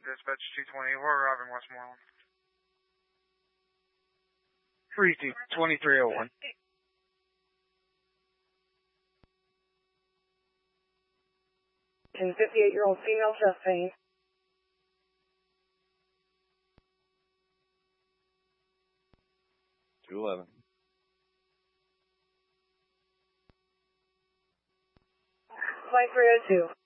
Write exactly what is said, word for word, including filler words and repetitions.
dispatch two twenty. We're arriving Westmoreland. Freezy, twenty-three oh one. And fifty-eight-year-old female chest pain. two eleven. Flight three oh two.